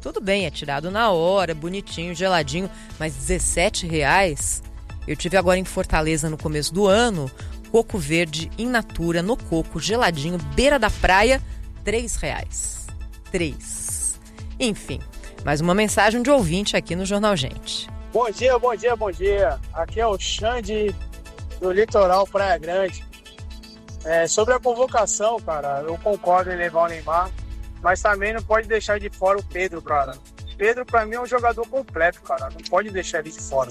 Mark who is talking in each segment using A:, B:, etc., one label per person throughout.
A: Tudo bem, é tirado na hora, bonitinho, geladinho, mas R$17? Eu tive agora em Fortaleza no começo do ano, coco verde in natura, no coco, geladinho, beira da praia, R$3. 3. Enfim, mais uma mensagem de ouvinte aqui no Jornal Gente.
B: Bom dia, bom dia, bom dia. Aqui é o Xande do Litoral Praia Grande. Sobre a convocação, cara, eu concordo em levar o Neymar, mas também não pode deixar de fora o Pedro, cara. Pedro, pra mim, é um jogador completo, cara. Não pode deixar ele de fora.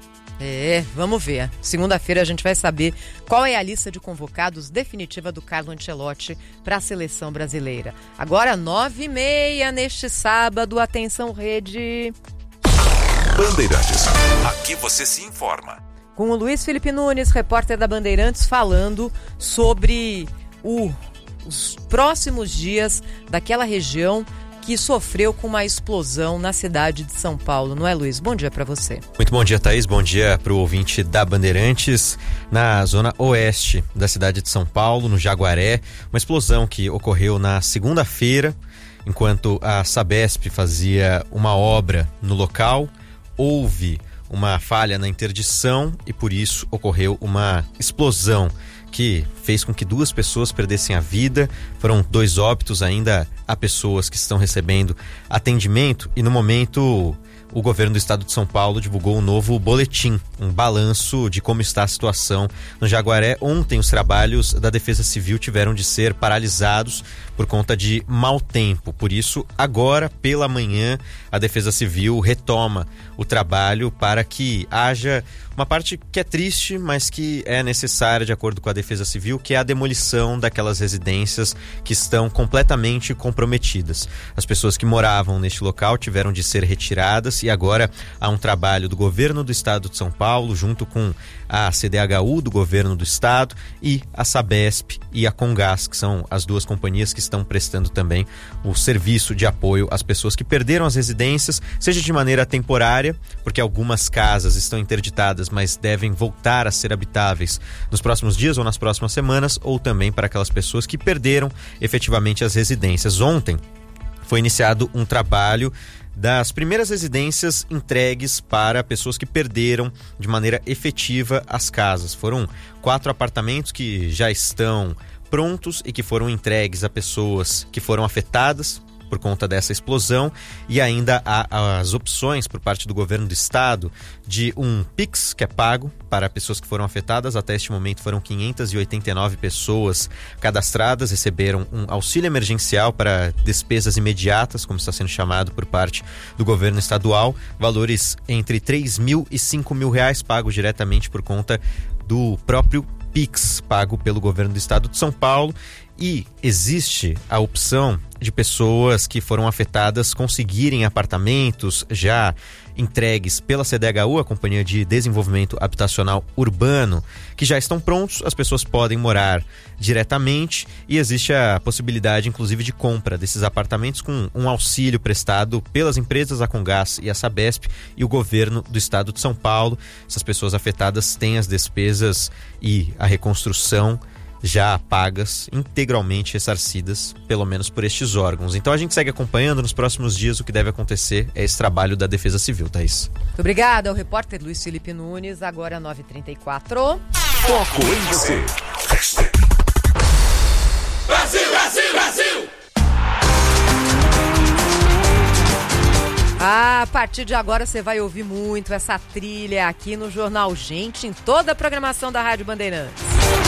A: Vamos ver. Segunda-feira a gente vai saber qual é a lista de convocados definitiva do Carlo Ancelotti para a seleção brasileira. Agora, 9h30 neste sábado. Atenção, rede.
C: Bandeirantes. Aqui você se informa.
A: Com o Luiz Felipe Nunes, repórter da Bandeirantes, falando sobre os próximos dias daquela região que sofreu com uma explosão na cidade de São Paulo. Não é, Luiz? Bom dia para você.
D: Muito bom dia, Thaís. Bom dia para o ouvinte da Bandeirantes. Na zona oeste da cidade de São Paulo, no Jaguaré, uma explosão que ocorreu na segunda-feira, enquanto a Sabesp fazia uma obra no local. Houve uma falha na interdição e por isso ocorreu uma explosão que fez com que 2 pessoas perdessem a vida. Foram 2 óbitos, ainda há pessoas que estão recebendo atendimento e no momento o governo do estado de São Paulo divulgou um novo boletim, um balanço de como está a situação no Jaguaré. Ontem os trabalhos da Defesa Civil tiveram de ser paralisados por conta de mau tempo. Por isso, agora pela manhã, a Defesa Civil retoma o trabalho para que haja uma parte que é triste, mas que é necessária de acordo com a Defesa Civil, que é a demolição daquelas residências que estão completamente comprometidas. As pessoas que moravam neste local tiveram de ser retiradas e agora há um trabalho do governo do estado de São Paulo, junto com a CDHU do governo do estado e a Sabesp e a Comgás, que são as 2 companhias que estão prestando também o serviço de apoio às pessoas que perderam as residências, seja de maneira temporária, porque algumas casas estão interditadas, mas devem voltar a ser habitáveis nos próximos dias ou nas próximas semanas, ou também para aquelas pessoas que perderam efetivamente as residências. Ontem foi iniciado um trabalho das primeiras residências entregues para pessoas que perderam de maneira efetiva as casas. Foram 4 apartamentos que já estão prontos e que foram entregues a pessoas que foram afetadas por conta dessa explosão, e ainda há as opções por parte do governo do estado de um Pix que é pago para pessoas que foram afetadas. Até este momento foram 589 pessoas cadastradas, receberam um auxílio emergencial para despesas imediatas, como está sendo chamado por parte do governo estadual, valores entre R$3.000 e R$5.000 pagos diretamente por conta do próprio Pix pago pelo governo do estado de São Paulo. E existe a opção de pessoas que foram afetadas conseguirem apartamentos já entregues pela CDHU, a Companhia de Desenvolvimento Habitacional Urbano, que já estão prontos. As pessoas podem morar diretamente e existe a possibilidade, inclusive, de compra desses apartamentos com um auxílio prestado pelas empresas, a Comgás e a Sabesp e o governo do estado de São Paulo. Essas pessoas afetadas têm as despesas e a reconstrução já pagas, integralmente ressarcidas, pelo menos por estes órgãos. Então a gente segue acompanhando. Nos próximos dias o que deve acontecer é esse trabalho da Defesa Civil, Thaís.
A: Muito obrigada ao repórter Luiz Felipe Nunes. Agora 9h34.
C: Foco em você.
E: Brasil, Brasil, Brasil!
A: A partir de agora você vai ouvir muito essa trilha aqui no Jornal Gente, em toda a programação da Rádio Bandeirantes.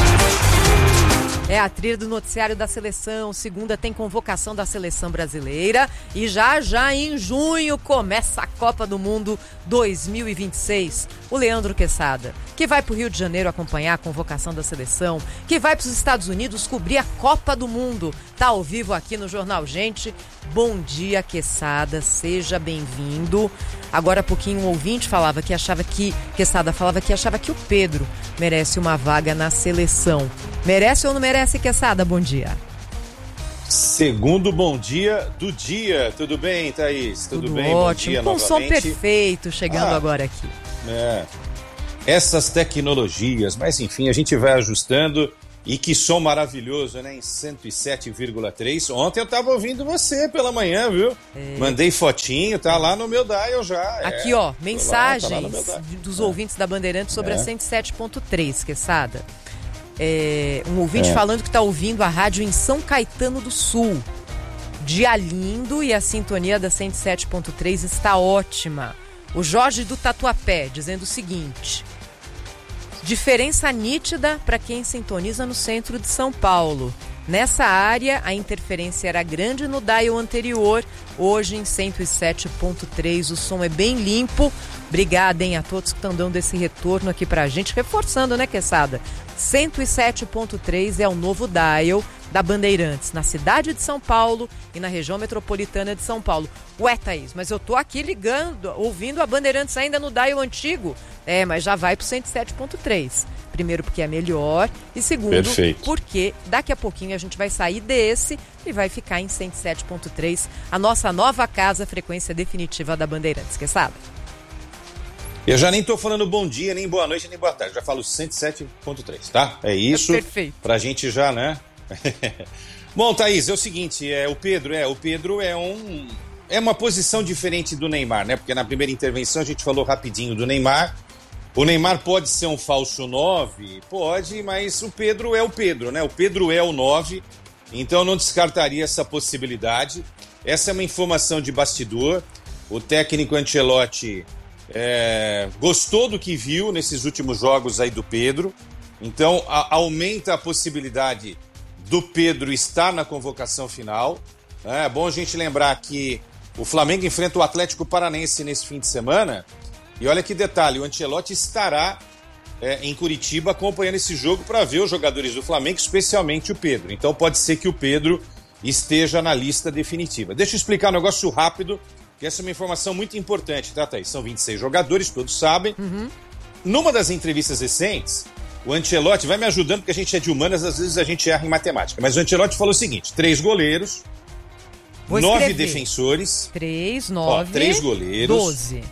A: É a trilha do noticiário da seleção. Segunda tem convocação da seleção brasileira e já em junho começa a Copa do Mundo 2026. O Leandro Quesada, que vai para o Rio de Janeiro acompanhar a convocação da seleção, que vai para os Estados Unidos cobrir a Copa do Mundo, tá ao vivo aqui no Jornal Gente. Bom dia, Quesada, seja bem-vindo. Agora há pouquinho um ouvinte Quesada falava que achava que o Pedro merece uma vaga na seleção. Merece ou não merece, Quesada? Bom dia.
F: Segundo bom dia do dia. Tudo bem, Thaís? Tudo bem?
A: Ótimo,
F: bom dia,
A: com som perfeito chegando agora aqui.
F: Essas tecnologias, mas enfim, a gente vai ajustando E que som maravilhoso, né? Em 107,3. Ontem eu tava ouvindo você pela manhã, viu? Mandei fotinho, tá lá no meu dial já.
A: Aqui, ó, mensagens dos ouvintes da Bandeirantes sobre a 107.3, Queçada. Um ouvinte falando que tá ouvindo a rádio em São Caetano do Sul. Dia lindo e a sintonia da 107.3 está ótima. O Jorge do Tatuapé dizendo o seguinte: diferença nítida para quem sintoniza no centro de São Paulo. Nessa área, a interferência era grande no dial anterior. Hoje, em 107.3, o som é bem limpo. Obrigada, hein, a todos que estão dando esse retorno aqui pra gente. Reforçando, né, Queçada? 107.3 é o novo dial da Bandeirantes, na cidade de São Paulo e na região metropolitana de São Paulo. Ué, Thaís, mas eu tô aqui ligando, ouvindo a Bandeirantes ainda no dial antigo. Mas já vai pro 107.3. Primeiro porque é melhor e segundo porque daqui a pouquinho a gente vai sair desse e vai ficar em 107.3, a nossa nova casa, frequência definitiva da Bandeirantes. Queçada?
F: Eu já nem tô falando bom dia, nem boa noite, nem boa tarde. Já falo 107.3, tá? É isso.
A: Perfeito.
F: Pra gente já, né? Bom, Thaís, é o seguinte, o Pedro é uma posição diferente do Neymar, né? Porque na primeira intervenção a gente falou rapidinho do Neymar. O Neymar pode ser um falso 9? Pode, mas o Pedro é o Pedro, né? O Pedro é o 9, então eu não descartaria essa possibilidade. Essa é uma informação de bastidor. O técnico Ancelotti gostou do que viu nesses últimos jogos aí do Pedro, então aumenta a possibilidade do Pedro estar na convocação final. É bom a gente lembrar que o Flamengo enfrenta o Atlético Paranaense nesse fim de semana. E olha que detalhe, o Ancelotti estará em Curitiba acompanhando esse jogo para ver os jogadores do Flamengo, especialmente o Pedro. Então pode ser que o Pedro esteja na lista definitiva. Deixa eu explicar um negócio rápido, que essa é uma informação muito importante, tá, Thaís? São 26 jogadores, todos sabem. Numa das entrevistas recentes, o Ancelotti vai me ajudando, porque a gente é de humanas, às vezes a gente erra em matemática. Mas o Ancelotti falou o seguinte: 3 goleiros, 9 defensores.
A: 3, 9,
F: 3 goleiros.
A: 12.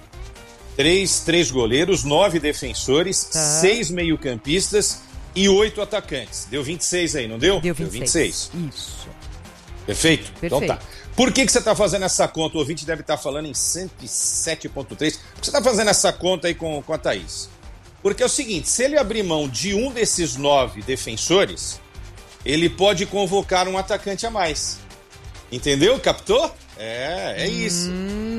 F: 3 goleiros, 9 defensores, 6 meio-campistas e 8 atacantes. Deu 26 aí, não deu?
A: Deu 26.
F: Isso. Perfeito? Então tá. Por que você está fazendo essa conta? O ouvinte deve estar falando em 107.3. Por que você está fazendo essa conta aí com a Thaís? Porque é o seguinte, se ele abrir mão de um desses 9 defensores, ele pode convocar um atacante a mais. Entendeu? Captou? É isso.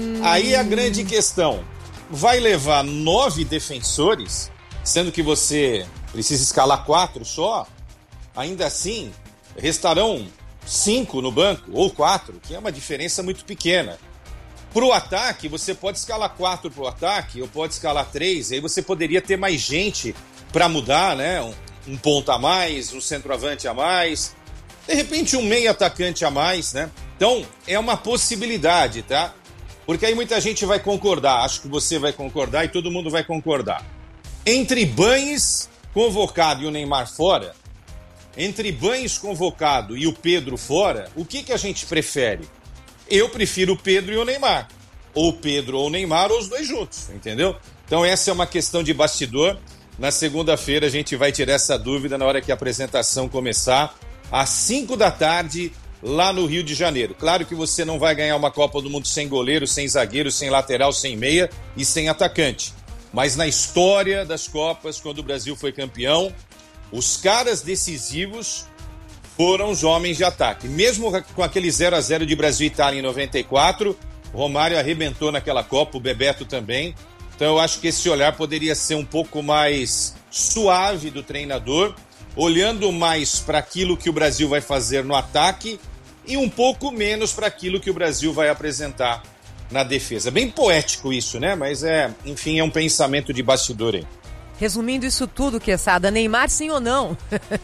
F: Aí a grande questão: vai levar 9 defensores, sendo que você precisa escalar 4 só? Ainda assim, restarão 5 no banco, ou 4, que é uma diferença muito pequena. Para o ataque, você pode escalar 4 para o ataque, ou pode escalar 3, aí você poderia ter mais gente para mudar, né? Um ponta a mais, um centroavante a mais, de repente um meio atacante a mais, né? Então, é uma possibilidade, tá? Porque aí muita gente vai concordar, acho que você vai concordar e todo mundo vai concordar. Entre Banes convocado e o Neymar fora, entre Banes convocado e o Pedro fora, o que a gente prefere? Eu prefiro o Pedro e o Neymar. Ou o Pedro ou o Neymar, ou os dois juntos, entendeu? Então essa é uma questão de bastidor. Na segunda-feira a gente vai tirar essa dúvida na hora que a apresentação começar, às 5 da tarde, lá no Rio de Janeiro. Claro que você não vai ganhar uma Copa do Mundo sem goleiro, sem zagueiro, sem lateral, sem meia e sem atacante. Mas na história das Copas, quando o Brasil foi campeão, os caras decisivos foram os homens de ataque. Mesmo com aquele 0-0 de Brasil e Itália em 94, Romário arrebentou naquela Copa, o Bebeto também. Então eu acho que esse olhar poderia ser um pouco mais suave do treinador, olhando mais para aquilo que o Brasil vai fazer no ataque e um pouco menos para aquilo que o Brasil vai apresentar na defesa. Bem poético isso, né? Mas enfim, é um pensamento de bastidor aí.
A: Resumindo isso tudo, Queçada, Neymar sim ou não?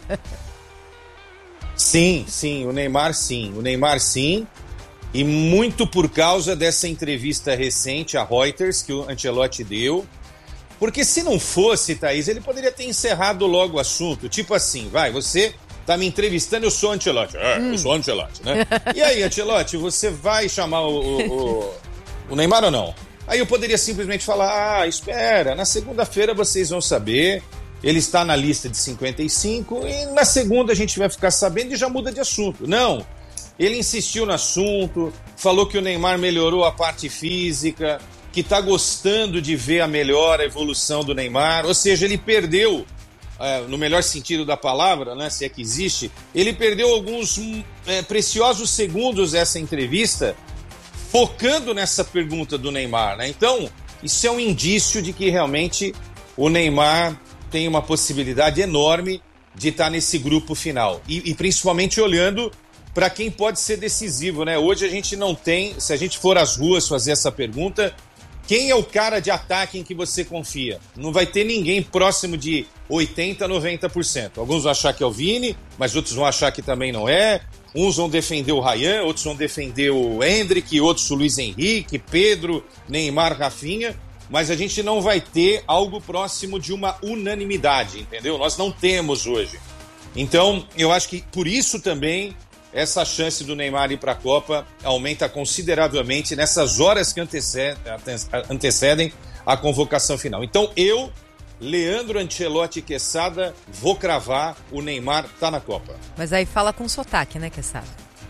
F: Sim, o Neymar sim, e muito por causa dessa entrevista recente à Reuters que o Ancelotti deu, porque se não fosse, Thaís, ele poderia ter encerrado logo o assunto, tipo assim, você tá me entrevistando, eu sou Ancelotti, eu sou Ancelotti, né? E aí, Ancelotti, você vai chamar o Neymar ou não? Aí eu poderia simplesmente falar, espera, na segunda-feira vocês vão saber, ele está na lista de 55 e na segunda a gente vai ficar sabendo e já muda de assunto. Não, ele insistiu no assunto, falou que o Neymar melhorou a parte física, que está gostando de ver a evolução do Neymar, ou seja, ele perdeu, no melhor sentido da palavra, né, se é que existe, ele perdeu alguns preciosos segundos dessa entrevista focando nessa pergunta do Neymar, né? Então, isso é um indício de que realmente o Neymar tem uma possibilidade enorme de estar nesse grupo final. E principalmente olhando para quem pode ser decisivo, né? Hoje a gente não tem, se a gente for às ruas fazer essa pergunta, quem é o cara de ataque em que você confia? Não vai ter ninguém próximo de 80%, 90%. Alguns vão achar que é o Vini, mas outros vão achar que também não é. Uns vão defender o Ryan, outros vão defender o Endrick, outros o Luiz Henrique, Pedro, Neymar, Rafinha. Mas a gente não vai ter algo próximo de uma unanimidade, entendeu? Nós não temos hoje. Então, eu acho que por isso também essa chance do Neymar ir para a Copa aumenta consideravelmente nessas horas que antecedem a convocação final. Então, eu, Leandro Ancelotti Quesada, vou cravar, o Neymar tá na Copa.
A: Mas aí fala com sotaque, né, Quesada?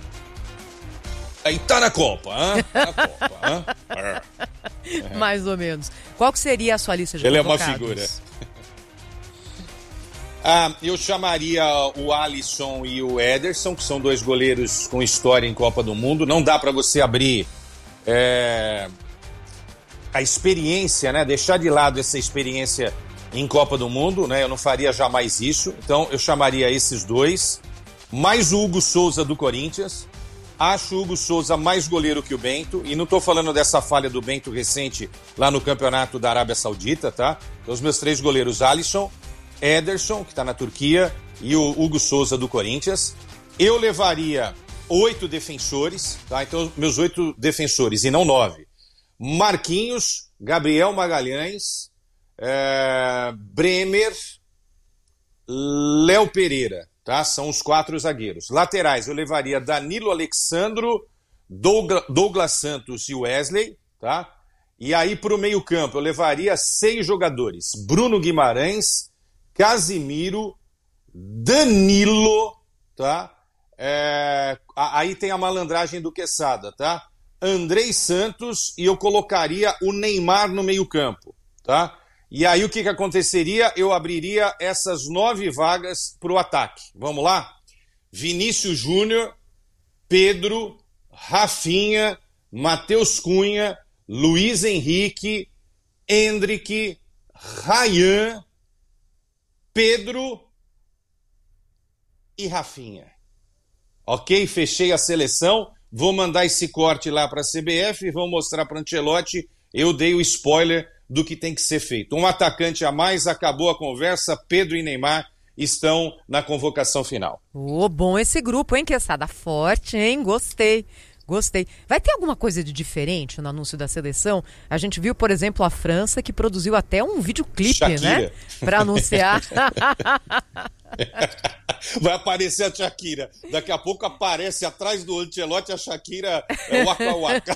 F: Aí tá na Copa, hein? Tá na Copa, hein?
A: Mais ou menos. Qual que seria a sua lista de convocados?
F: Ele é uma figura. Eu chamaria o Alisson e o Ederson, que são dois goleiros com história em Copa do Mundo. Não dá para você abrir a experiência, né? Deixar de lado essa experiência em Copa do Mundo, né? Eu não faria jamais isso. Então eu chamaria esses dois. Mais o Hugo Souza do Corinthians. Acho o Hugo Souza mais goleiro que o Bento, e não estou falando dessa falha do Bento recente lá no campeonato da Arábia Saudita, tá? Então os meus três goleiros, Alisson, Ederson, que está na Turquia, e o Hugo Souza do Corinthians. Eu levaria 8 defensores, tá? Então meus 8 defensores, e não 9. Marquinhos, Gabriel Magalhães, Bremer, Léo Pereira. Tá? São os 4 zagueiros. Laterais, eu levaria Danilo Alexandro, Douglas Santos e Wesley. Tá? E aí, para o meio-campo, eu levaria 6 jogadores. Bruno Guimarães, Casimiro, Danilo. Tá? Aí tem a malandragem do Quesada. Tá? Andrei Santos, e eu colocaria o Neymar no meio-campo. Tá? E aí o que aconteceria? Eu abriria essas 9 vagas para o ataque. Vamos lá? Vinícius Júnior, Pedro, Rafinha, Matheus Cunha, Luiz Henrique, Endrick, Ryan, Pedro e Rafinha. Ok? Fechei a seleção. Vou mandar esse corte lá para a CBF, vou mostrar para o Ancelotti. Eu dei o spoiler do que tem que ser feito. Um atacante a mais, acabou a conversa, Pedro e Neymar estão na convocação final.
A: Bom esse grupo, hein, Quesada? Forte, hein? Gostei. Vai ter alguma coisa de diferente no anúncio da seleção? A gente viu, por exemplo, a França, que produziu até um videoclipe,
F: Shakira,
A: né? Para anunciar.
F: Vai aparecer a Shakira. Daqui a pouco aparece atrás do Ancelotti a Shakira Waka Waka.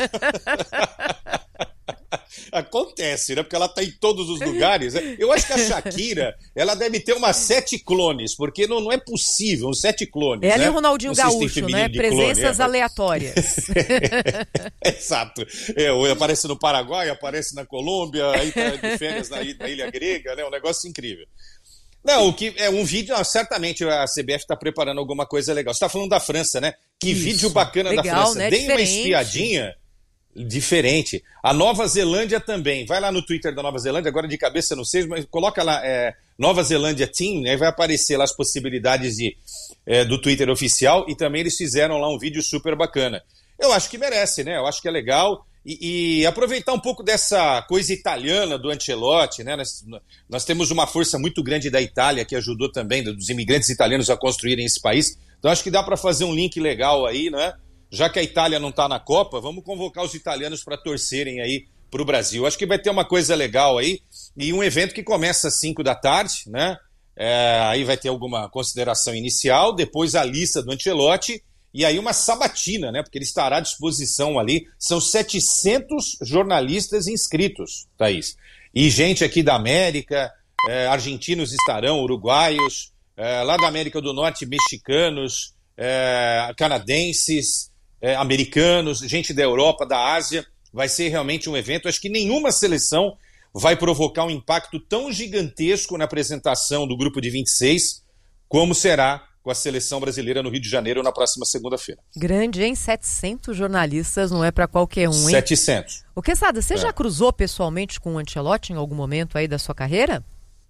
F: Acontece, né? Porque ela tá em todos os lugares, né? Eu acho que a Shakira, ela deve ter umas 7 clones, porque não é possível, uns 7 clones,
A: Ela
F: né?
A: e o Ronaldinho Gaúcho, né? Presenças aleatórias.
F: Exato. Aparece no Paraguai, aparece na Colômbia, aí tá de férias na ilha grega, né? Um negócio incrível. Não, o que é um vídeo, certamente a CBF está preparando alguma coisa legal. Você está falando da França, né? Que isso, vídeo bacana legal, da França.
A: Né?
F: Dei uma espiadinha diferente. A Nova Zelândia também. Vai lá no Twitter da Nova Zelândia, agora de cabeça não sei, mas coloca lá Nova Zelândia Team, aí vai aparecer lá as possibilidades do Twitter oficial, e também eles fizeram lá um vídeo super bacana. Eu acho que merece, né? Eu acho que é legal. E aproveitar um pouco dessa coisa italiana do Ancelotti, né? Nós temos uma força muito grande da Itália, que ajudou também, dos imigrantes italianos a construírem esse país. Então acho que dá para fazer um link legal aí, né? Já que a Itália não está na Copa, vamos convocar os italianos para torcerem aí para o Brasil. Acho que vai ter uma coisa legal aí, e um evento que começa às 5 da tarde, né? Aí vai ter alguma consideração inicial, depois a lista do Ancelotti, e aí uma sabatina, né? Porque ele estará à disposição ali. São 700 jornalistas inscritos, Thaís. E gente aqui da América, argentinos estarão, uruguaios, lá da América do Norte, mexicanos, canadenses, americanos, gente da Europa, da Ásia. Vai ser realmente um evento. Acho que nenhuma seleção vai provocar um impacto tão gigantesco na apresentação do grupo de 26 como será com a seleção brasileira no Rio de Janeiro na próxima segunda-feira.
A: Grande, hein? 700 jornalistas, não é para qualquer um, hein?
F: 700.
A: O Quesada, você já cruzou pessoalmente com o Ancelotti em algum momento aí da sua carreira?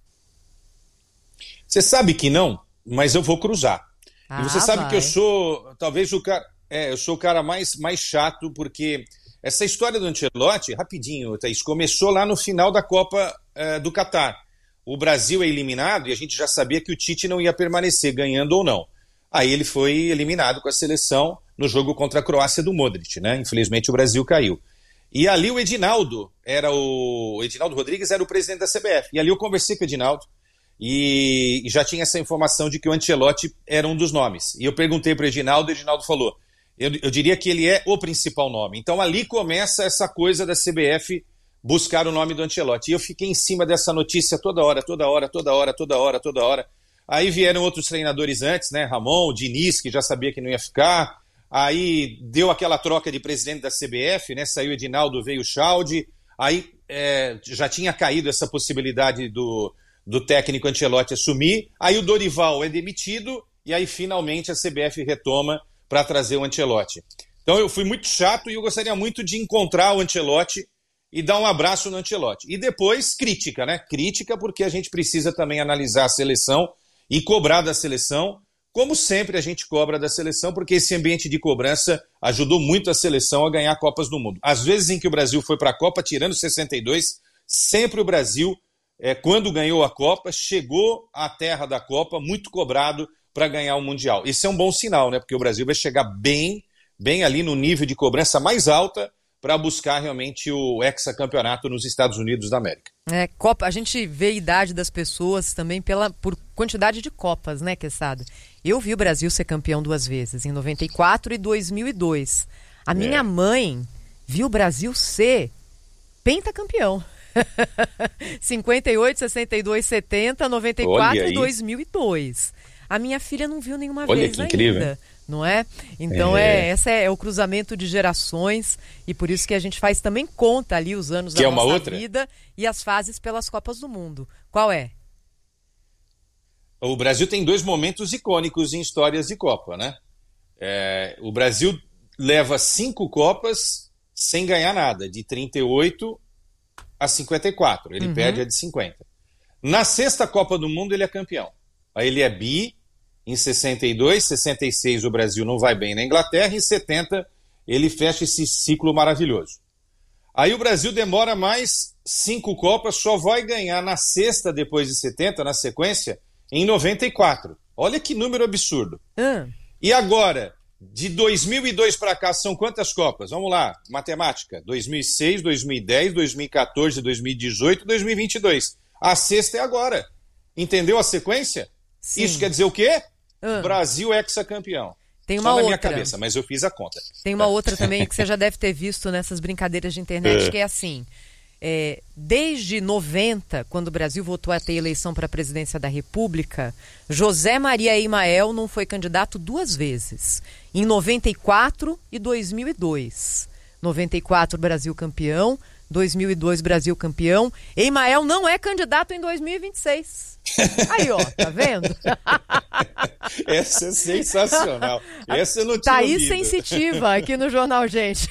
F: Você sabe que não, mas eu vou cruzar. E você sabe que eu sou, talvez, eu sou o cara mais chato, porque essa história do Ancelotti, rapidinho, Thaís, começou lá no final da Copa do Catar. O Brasil é eliminado e a gente já sabia que o Tite não ia permanecer, ganhando ou não. Aí ele foi eliminado com a seleção no jogo contra a Croácia do Modric, né? Infelizmente o Brasil caiu. E ali o Edinaldo Rodrigues era o presidente da CBF. E ali eu conversei com o Edinaldo e já tinha essa informação de que o Ancelotti era um dos nomes. E eu perguntei para o Edinaldo falou, eu diria que ele é o principal nome. Então ali começa essa coisa da CBF buscar o nome do Ancelotti. E eu fiquei em cima dessa notícia toda hora. Aí vieram outros treinadores antes, né? Ramon, Diniz, que já sabia que não ia ficar. Aí deu aquela troca de presidente da CBF, né? Saiu Edinaldo, veio o Schaldi. Aí já tinha caído essa possibilidade do técnico Ancelotti assumir. Aí o Dorival é demitido e aí finalmente a CBF retoma para trazer o Ancelotti. Então eu fui muito chato e eu gostaria muito de encontrar o Ancelotti e dar um abraço no Ancelotti. E depois, crítica, né? Crítica porque a gente precisa também analisar a seleção e cobrar da seleção, como sempre a gente cobra da seleção, porque esse ambiente de cobrança ajudou muito a seleção a ganhar Copas do Mundo. Às vezes em que o Brasil foi para a Copa, tirando 62, sempre o Brasil, quando ganhou a Copa, chegou à terra da Copa muito cobrado para ganhar o Mundial. Esse é um bom sinal, né? Porque o Brasil vai chegar bem ali no nível de cobrança mais alta para buscar realmente o hexacampeonato nos Estados Unidos da América.
A: Copa, a gente vê a idade das pessoas também por quantidade de Copas, né, Quesada? Eu vi o Brasil ser campeão 2 vezes, em 94 e 2002. A minha mãe viu o Brasil ser pentacampeão. 58, 62, 70, 94 e 2002. A minha filha não viu nenhuma vez ainda. Incrível. Não é? Então esse é o cruzamento de gerações e por isso que a gente faz também conta ali os anos da nossa vida e as fases pelas Copas do Mundo. Qual é?
F: O Brasil tem 2 momentos icônicos em histórias de Copa, né? O Brasil leva 5 Copas sem ganhar nada, de 38 a 54. Ele perde a de 50. Na 6ª Copa do Mundo ele é campeão. Aí ele é bi. Em 62, 66 o Brasil não vai bem na Inglaterra, em 70 ele fecha esse ciclo maravilhoso. Aí o Brasil demora mais 5 Copas, só vai ganhar na 6ª depois de 70, na sequência, em 94. Olha que número absurdo. E agora, de 2002 para cá, são quantas Copas? Vamos lá, matemática. 2006, 2010, 2014, 2018, 2022. A 6ª é agora. Entendeu a sequência? Sim. Isso quer dizer o quê? Brasil hexacampeão.
A: Tem uma outra.
F: Na minha cabeça, mas eu fiz a conta.
A: Tem uma outra também que você já deve ter visto nessas brincadeiras de internet, que é assim, desde 90, quando o Brasil voltou a ter eleição para a presidência da República, José Maria Emael não foi candidato 2 vezes, em 94 e 2002. 94 Brasil campeão, 2002 Brasil campeão. Emael não é candidato em 2026. Aí, ó, tá vendo?
F: Essa é sensacional. Essa eu não tinha
A: ouvido. Thaís Sensitiva aqui no Jornal Gente.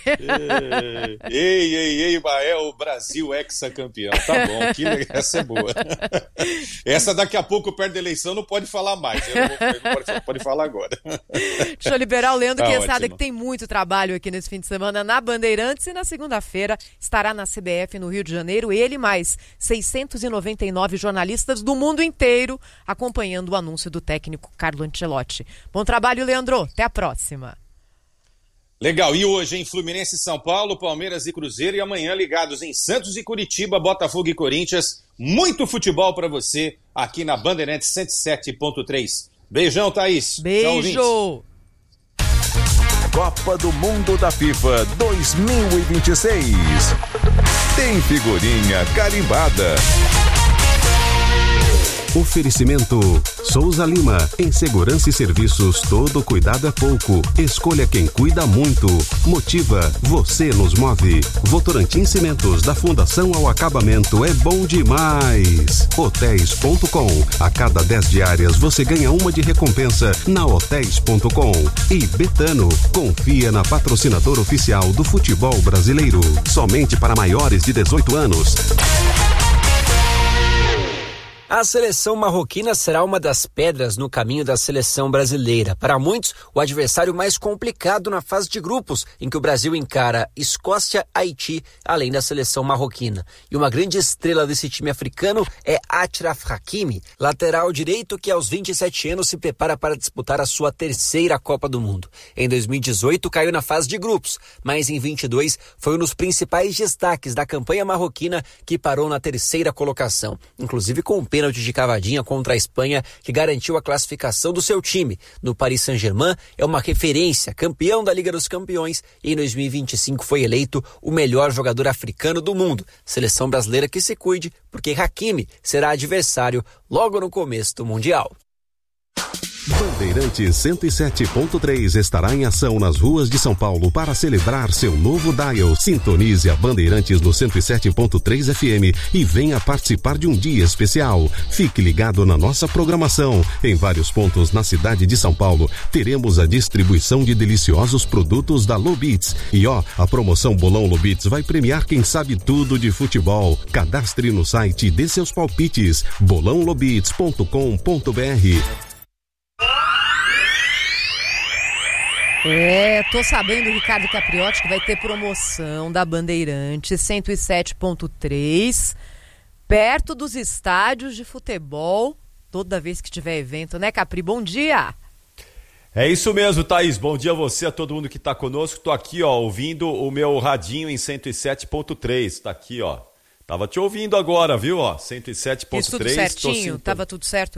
F: Ei, Emael, Brasil hexacampeão. Tá bom, que legal. Essa é boa. Essa daqui a pouco, perto da eleição, não pode falar mais. Não pode falar agora.
A: Deixa eu liberar o Leandro Quesada, que tem muito trabalho aqui nesse fim de semana na Bandeirantes e na segunda-feira estará na CBF no Rio de Janeiro. Ele mais 699 jornalistas do mundo inteiro acompanhando o anúncio do técnico Carlo Ancelotti. Bom trabalho, Leandro. Até a próxima.
F: Legal. E hoje em Fluminense e São Paulo, Palmeiras e Cruzeiro, e amanhã ligados em Santos e Curitiba, Botafogo e Corinthians. Muito futebol para você aqui na Bandeirantes 107.3. Beijão, Thaís.
A: Beijo.
C: Copa do Mundo da FIFA 2026. Tem figurinha carimbada.
G: Oferecimento Souza Lima. Em segurança e serviços, todo cuidado é pouco. Escolha quem cuida muito. Motiva, você nos move. Votorantim Cimentos, da fundação ao acabamento, é bom demais. Hotéis.com. A cada 10 diárias você ganha uma de recompensa na Hotéis.com. E Betano, confia na patrocinadora oficial do futebol brasileiro. Somente para maiores de 18 anos.
H: A seleção marroquina será uma das pedras no caminho da seleção brasileira. Para muitos, o adversário mais complicado na fase de grupos, em que o Brasil encara Escócia, Haiti, além da seleção marroquina. E uma grande estrela desse time africano é Achraf Hakimi, lateral direito que aos 27 anos se prepara para disputar a sua terceira Copa do Mundo. Em 2018 caiu na fase de grupos, mas em 22 foi um dos principais destaques da campanha marroquina, que parou na terceira colocação, inclusive com o pênalti de cavadinha contra a Espanha, que garantiu a classificação do seu time. No Paris Saint-Germain é uma referência, campeão da Liga dos Campeões, e em 2025 foi eleito o melhor jogador africano do mundo. Seleção brasileira que se cuide, porque Hakimi será adversário logo no começo do Mundial.
G: Bandeirantes 107.3 estará em ação nas ruas de São Paulo para celebrar seu novo dial. Sintonize a Bandeirantes no 107.3 FM e venha participar de um dia especial. Fique ligado na nossa programação. Em vários pontos na cidade de São Paulo, teremos a distribuição de deliciosos produtos da Lobits. E a promoção Bolão Lobits vai premiar quem sabe tudo de futebol. Cadastre no site e dê seus palpites. bolãolobits.com.br.
A: Tô sabendo, Ricardo Capriotti, que vai ter promoção da Bandeirantes 107.3 perto dos estádios de futebol, toda vez que tiver evento, né, Capri? Bom dia!
I: É isso mesmo, Thaís. Bom dia a você, a todo mundo que tá conosco. Tô aqui, ouvindo o meu radinho em 107.3. Tá aqui, Tava te ouvindo agora, viu? 107.3.
A: Isso tudo certinho? Tava tudo certo?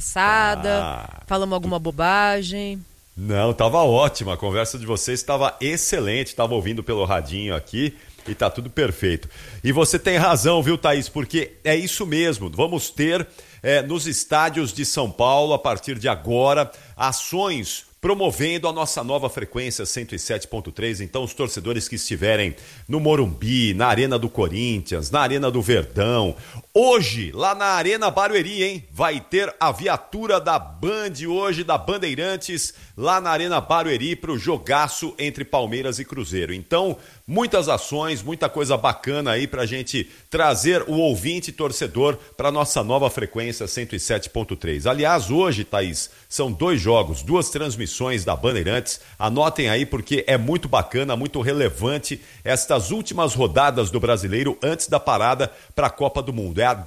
A: Quesada, falamos alguma bobagem?
I: Não, tava ótima. A conversa de vocês estava excelente. Tava ouvindo pelo radinho aqui e tá tudo perfeito. E você tem razão, viu, Thaís? Porque é isso mesmo. Vamos ter nos estádios de São Paulo, a partir de agora, ações promovendo a nossa nova frequência 107.3. Então, os torcedores que estiverem no Morumbi, na Arena do Corinthians, na Arena do Verdão, hoje, lá na Arena Barueri, hein? Vai ter a viatura da Band hoje, da Bandeirantes, lá na Arena Barueri, para o jogaço entre Palmeiras e Cruzeiro. Então, muitas ações, muita coisa bacana aí pra gente trazer o ouvinte torcedor para nossa nova frequência 107.3. Aliás, hoje, Thaís, são 2 jogos, 2 transmissões da Bandeirantes. Anotem aí porque é muito bacana, muito relevante estas últimas rodadas do Brasileiro antes da parada para a Copa do Mundo. É a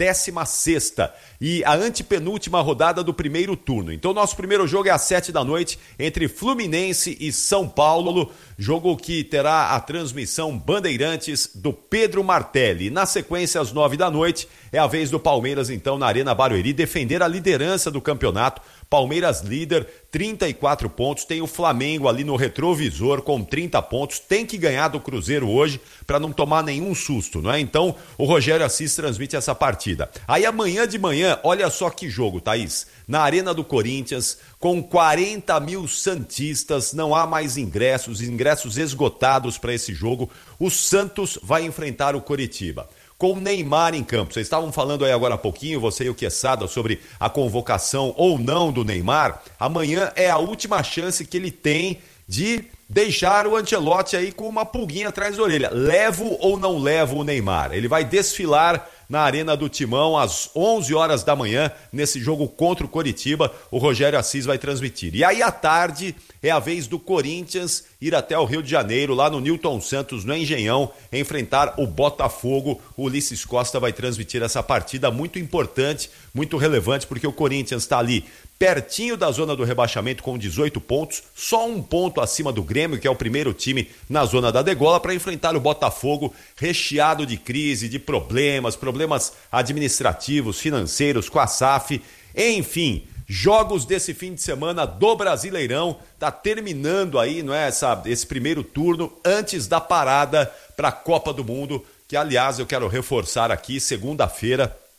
I: 16ª e a antepenúltima rodada do primeiro turno. Então, nosso primeiro jogo é às 7h entre Fluminense e São Paulo, jogo que terá a transmissão Bandeirantes do Pedro Martelli. Na sequência, às 9h é a vez do Palmeiras, então, na Arena Barueri, defender a liderança do campeonato. Palmeiras líder, 34 pontos, tem o Flamengo ali no retrovisor com 30 pontos, tem que ganhar do Cruzeiro hoje para não tomar nenhum susto, não é? Então, o Rogério Assis transmite essa partida. Aí amanhã de manhã, olha só que jogo, Thaís, na Arena do Corinthians, com 40 mil santistas, não há mais ingressos esgotados para esse jogo, o Santos vai enfrentar o Coritiba. Com o Neymar em campo. Vocês estavam falando aí agora há pouquinho, você e o Quesada, sobre a convocação ou não do Neymar. Amanhã é a última chance que ele tem de deixar o Ancelotti aí com uma pulguinha atrás da orelha. Levo ou não levo o Neymar? Ele vai desfilar na Arena do Timão às 11h nesse jogo contra o Coritiba. O Rogério Assis vai transmitir. E aí à tarde é a vez do Corinthians ir até o Rio de Janeiro, lá no Newton Santos, no Engenhão, enfrentar o Botafogo. O Ulisses Costa vai transmitir essa partida muito importante, muito relevante, porque o Corinthians está ali pertinho da zona do rebaixamento com 18 pontos, só 1 ponto acima do Grêmio, que é o primeiro time na zona da degola, para enfrentar o Botafogo, recheado de crise, de problemas administrativos, financeiros, com a SAF, enfim. Jogos desse fim de semana do Brasileirão, tá terminando aí, não é, esse primeiro turno antes da parada para a Copa do Mundo, que aliás eu quero reforçar aqui, segunda-feira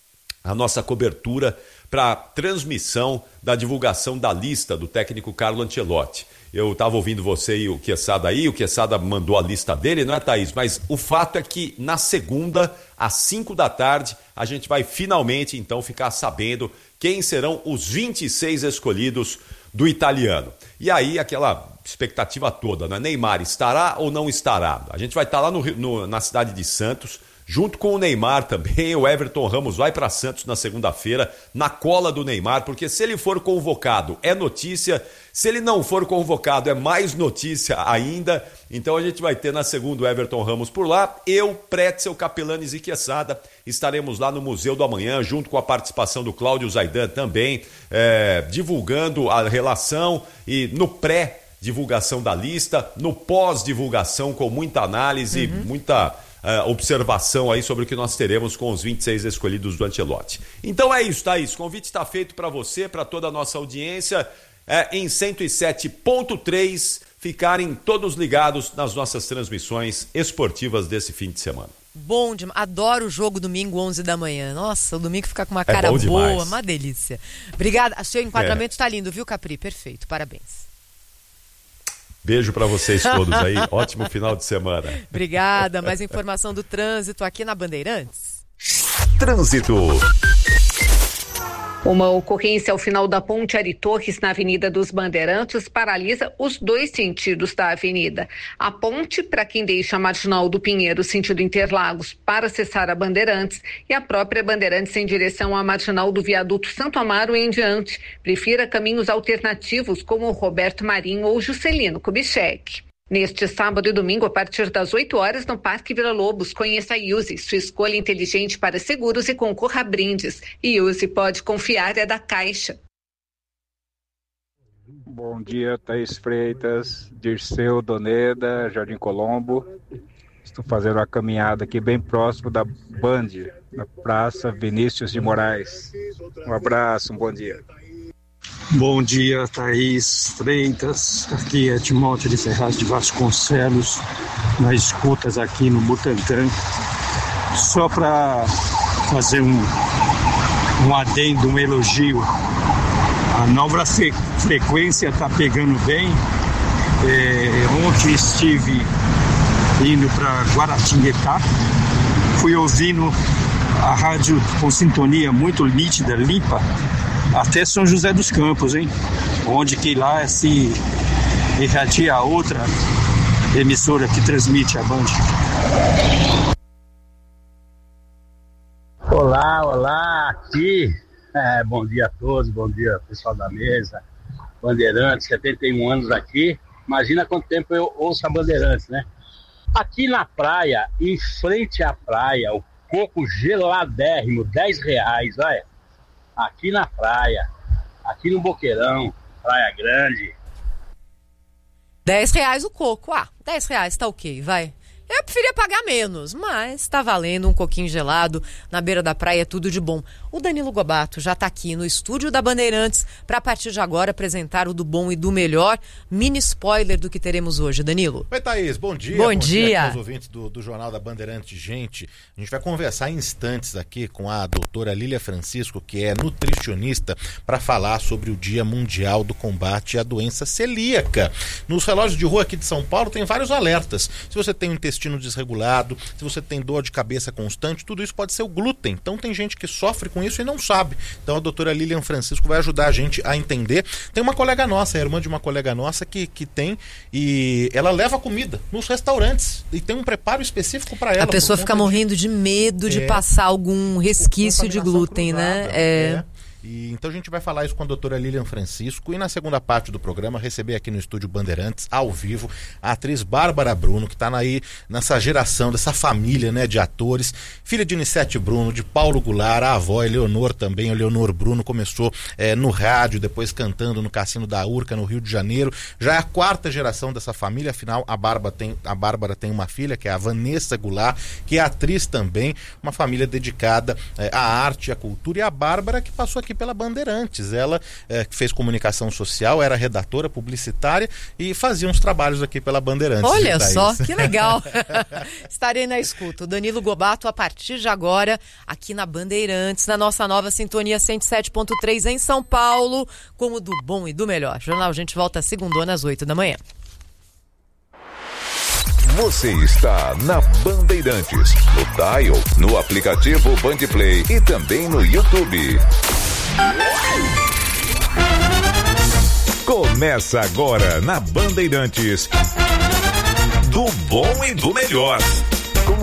I: a nossa cobertura para a transmissão da divulgação da lista do técnico Carlo Ancelotti. Eu estava ouvindo você e o Quesada aí, o Quesada mandou a lista dele, não é, Thaís? Mas o fato é que na segunda, às 5 da tarde, a gente vai finalmente, então, ficar sabendo quem serão os 26 escolhidos do italiano. E aí, aquela expectativa toda, né? Neymar estará ou não estará? A gente vai estar lá na cidade de Santos, junto com o Neymar também. O Everton Ramos vai para Santos na segunda-feira, na cola do Neymar, porque se ele for convocado é notícia, se ele não for convocado é mais notícia ainda. Então a gente vai ter na segunda o Everton Ramos por lá. Eu, Pretzel, Capelanes e Quesada estaremos lá no Museu do Amanhã, junto com a participação do Cláudio Zaidan também, divulgando a relação e no pré-divulgação da lista, no pós-divulgação com muita análise, muita observação aí sobre o que nós teremos com os 26 escolhidos do Ancelotti. Então é isso, Thaís. O convite está feito para você, para toda a nossa audiência, em 107.3, ficarem todos ligados nas nossas transmissões esportivas desse fim de semana.
A: Bom demais. Adoro o jogo domingo, 11 da manhã. Nossa, o domingo fica com uma cara boa,
I: demais.
A: Uma delícia. Obrigada. Seu enquadramento está lindo, viu, Capri? Perfeito. Parabéns.
I: Beijo para vocês todos aí. Ótimo final de semana.
A: Obrigada. Mais informação do trânsito aqui na Bandeirantes.
C: Trânsito.
J: Uma ocorrência ao final da ponte Ari Torres, na Avenida dos Bandeirantes, paralisa os dois sentidos da avenida. A ponte, para quem deixa a Marginal do Pinheiro, sentido Interlagos, para acessar a Bandeirantes, e a própria Bandeirantes em direção à Marginal do Viaduto Santo Amaro em diante. Prefira caminhos alternativos, como o Roberto Marinho ou Juscelino Kubitschek. Neste sábado e domingo, a partir das 8 horas, no Parque Vila Lobos, conheça a Yuzi, sua escolha inteligente para seguros e concorra a brindes. Yuzi, pode confiar, é da Caixa.
K: Bom dia, Thaís Freitas, Dirceu, Doneda, Jardim Colombo. Estou fazendo uma caminhada aqui bem próximo da Band, na Praça Vinícius de Moraes. Um abraço, um bom dia.
L: Bom dia, Thaís Freitas. Aqui é Timóteo de Ferraz de Vasconcelos, nas escutas aqui no Butantã. Só para fazer um adendo, um elogio. A nova frequência está pegando bem. Ontem estive indo para Guaratinguetá. Fui ouvindo a rádio com sintonia muito nítida, limpa, até São José dos Campos, hein? Onde que lá se irradia a outra emissora que transmite a Band.
M: Olá, aqui. Bom dia a todos, bom dia pessoal da mesa. Bandeirantes, 71 anos aqui. Imagina quanto tempo eu ouço a Bandeirantes, né? Aqui na praia, em frente à praia, o coco geladérrimo, R$10, olha. Aqui na praia, aqui no Boqueirão, Praia Grande.
A: R$10 o coco. R$10 tá ok, vai. Eu preferia pagar menos, mas tá valendo um coquinho gelado na beira da praia, tudo de bom. O Danilo Gobato já tá aqui no estúdio da Bandeirantes para a partir de agora apresentar o do bom e do melhor. Mini spoiler do que teremos hoje, Danilo.
N: Oi, Thaís, bom dia.
A: Bom dia
N: aos ouvintes do Jornal da Bandeirantes. Gente, a gente vai conversar em instantes aqui com a doutora Lília Francisco, que é nutricionista, para falar sobre o Dia Mundial do Combate à Doença Celíaca. Nos relógios de rua aqui de São Paulo tem vários alertas. Se você tem um intestino desregulado, se você tem dor de cabeça constante, tudo isso pode ser o glúten. Então tem gente que sofre com isso e não sabe. Então a doutora Lilian Francisco vai ajudar a gente a entender. Tem uma colega nossa, a irmã de uma colega nossa que tem, e ela leva comida nos restaurantes e tem um preparo específico para ela.
A: A pessoa fica morrendo de medo de passar algum resquício de glúten, cruzada, né?
N: E então a gente vai falar isso com a doutora Lilian Francisco e na segunda parte do programa receber aqui no estúdio Bandeirantes, ao vivo, a atriz Bárbara Bruno, que está aí nessa geração, dessa família, né, de atores, filha de Nicete Bruno, de Paulo Goulart, a avó Eleonor também. A Eleonor Bruno começou no rádio, depois cantando no Cassino da Urca, no Rio de Janeiro. Já é a quarta geração dessa família, afinal a Bárbara tem uma filha, que é a Vanessa Goulart, que é atriz também, uma família dedicada à arte e à cultura. E a Bárbara, que passou aqui aqui pela Bandeirantes. Ela fez comunicação social, era redatora publicitária e fazia uns trabalhos aqui pela Bandeirantes.
A: Olha só, que legal. Estarei na escuta. O Danilo Gobato, a partir de agora, aqui na Bandeirantes, na nossa nova sintonia 107.3 em São Paulo, como do bom e do melhor. Jornal Gente volta segundona às 8 da manhã.
C: Você está na Bandeirantes, no dial, no aplicativo Bandplay e também no YouTube. Começa agora na Bandeirantes, do bom e do melhor.